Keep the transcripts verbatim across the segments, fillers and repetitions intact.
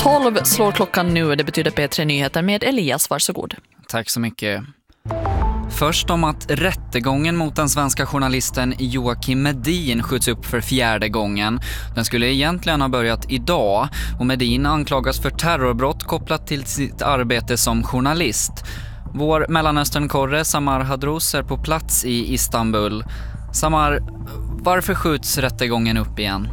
tolv slår klockan nu. Det betyder P tre Nyheter med Elias. Varsågod. Tack så mycket. Först om att rättegången mot den svenska journalisten Joakim Medin skjuts upp för fjärde gången. Den skulle egentligen ha börjat idag och Medin anklagas för terrorbrott kopplat till sitt arbete som journalist. Vår Mellanöstern-korre Samar Hadros är på plats i Istanbul. Samar, varför skjuts rättegången upp igen?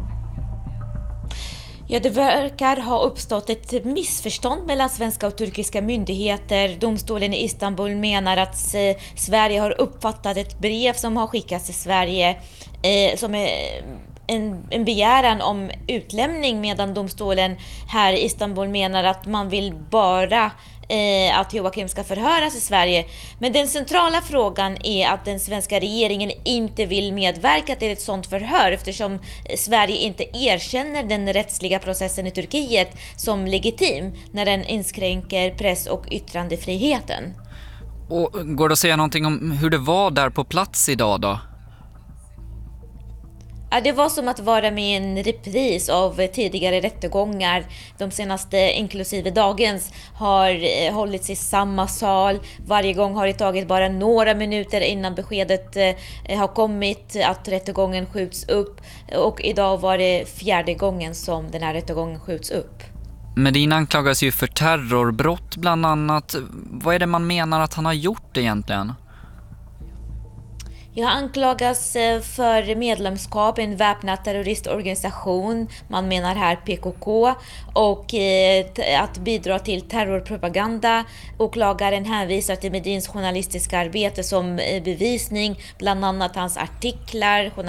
Ja, det verkar ha uppstått ett missförstånd mellan svenska och turkiska myndigheter. Domstolen i Istanbul menar att Sverige har uppfattat ett brev som har skickats till Sverige eh, som är en, en begäran om utlämning, medan domstolen här i Istanbul menar att man vill bara eh, att Joakim ska förhöras i Sverige. Men den centrala frågan är att den svenska regeringen inte vill medverka till ett sådant förhör eftersom Sverige inte erkänner den rättsliga processen i Turkiet som legitim när den inskränker press- och yttrandefriheten. Och går det att säga någonting om hur det var där på plats idag då? Ja, det var som att vara med i en repris av tidigare rättegångar. De senaste, inklusive dagens, har eh, hållits i samma sal. Varje gång har det tagit bara några minuter innan beskedet eh, har kommit att rättegången skjuts upp. Och idag var det fjärde gången som den här rättegången skjuts upp. Medin anklagas ju för terrorbrott bland annat. Vad är det man menar att han har gjort egentligen? Jag anklagas för medlemskap i en väpnad terroristorganisation, man menar här P K K, och att bidra till terrorpropaganda. Åklagaren hänvisar till Medins journalistiska arbete som bevisning, bland annat hans artiklar,